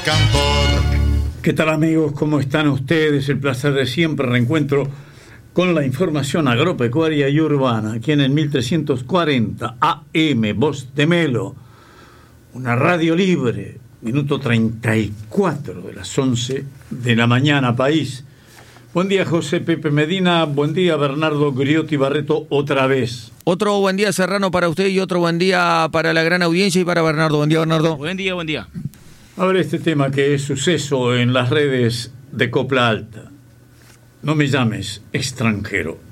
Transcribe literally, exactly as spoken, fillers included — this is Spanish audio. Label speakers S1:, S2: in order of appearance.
S1: Cantor.
S2: ¿Qué tal, amigos? ¿Cómo están ustedes? El placer de siempre, reencuentro con la información agropecuaria y urbana, aquí en el mil trescientos cuarenta A M, Voz de Melo, una radio libre, minuto treinta y cuatro de las once de la mañana, país. Buen día, José Pepe Medina, buen día, Bernardo Griotti Barreto, otra vez.
S3: Otro buen día, Serrano, para usted y otro buen día para la gran audiencia y para Bernardo. Buen día, Bernardo.
S4: Buen día, buen día.
S2: A ver, este tema que es suceso en las redes de Copla Alta. No me llames extranjero.